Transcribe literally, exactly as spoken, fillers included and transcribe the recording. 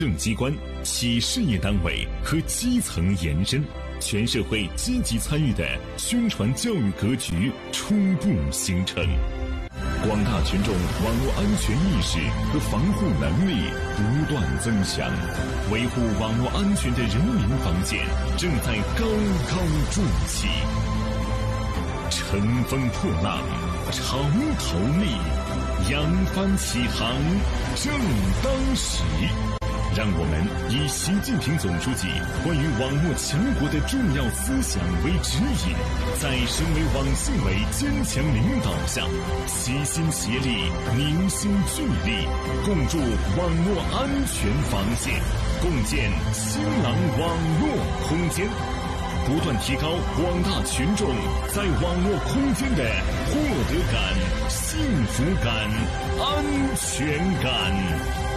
政机关、企事业单位和基层延伸，全社会积极参与的宣传教育格局初步形成，广大群众网络安全意识和防护能力不断增强，维护网络安全的人民防线正在高高筑起。乘风破浪，潮头立，扬帆起航，正当时。让我们以习近平总书记关于网络强国的重要思想为指引，在省委网信委坚强领导下，齐心协力，凝心聚力，共筑网络安全防线，共建新浪网络空间，不断提高广大群众在网络空间的获得感、幸福感、安全感。